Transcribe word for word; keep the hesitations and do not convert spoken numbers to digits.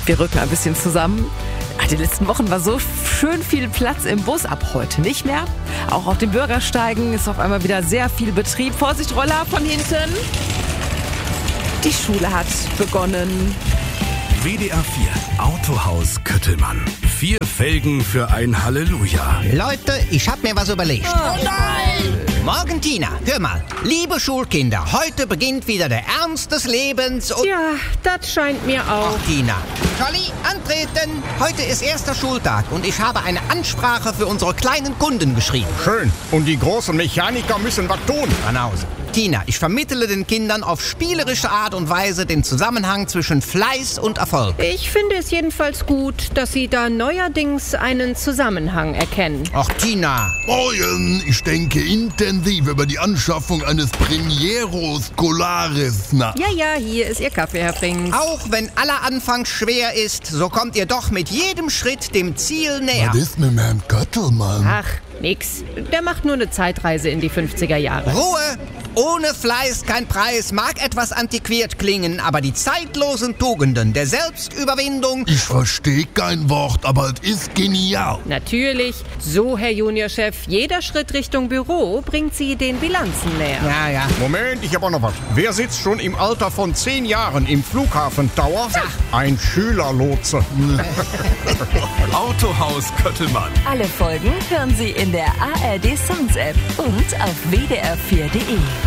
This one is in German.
Wir rücken ein bisschen zusammen. Die letzten Wochen war so schön viel Platz im Bus, ab heute nicht mehr. Auch auf den Bürgersteigen ist auf einmal wieder sehr viel Betrieb. Vorsicht, Roller von hinten. Die Schule hat begonnen. W D R vier Autohaus Köttelmann. Vier Felgen für ein Halleluja. Leute, ich hab mir was überlegt. Oh nein! Morgen, Tina, hör mal. Liebe Schulkinder, heute beginnt wieder der Ernst des Lebens und... Ja, das scheint mir auch. Ach, Tina. Jolly, antreten. Heute ist erster Schultag und ich habe eine Ansprache für unsere kleinen Kunden geschrieben. Schön. Und die großen Mechaniker müssen was tun. Banause. Tina, ich vermittele den Kindern auf spielerische Art und Weise den Zusammenhang zwischen Fleiß und Erfolg. Ich finde es jedenfalls gut, dass Sie da neuerdings einen Zusammenhang erkennen. Ach, Tina. Morgen, ich denke intensiv über die Anschaffung eines Premiero Scolaris nach. Ja, ja, hier ist Ihr Kaffee, Herr Frings. Auch wenn aller Anfang schwer ist, so kommt ihr doch mit jedem Schritt dem Ziel näher. Was ist mit Herrn Köttelmann? Ach, nix. Der macht nur eine Zeitreise in die fünfziger Jahre. Ruhe! Ohne Fleiß kein Preis mag etwas antiquiert klingen, aber die zeitlosen Tugenden der Selbstüberwindung... Ich verstehe kein Wort, aber es ist genial. Natürlich. So, Herr Juniorchef, jeder Schritt Richtung Büro bringt Sie den Bilanzen näher. Ja, ja. Moment, ich habe auch noch was. Wer sitzt schon im Alter von zehn Jahren im Flughafentower? Ein Schülerlotse. Autohaus Köttelmann. Alle Folgen hören Sie in der A R D Songs App und auf w d r vier punkt d e.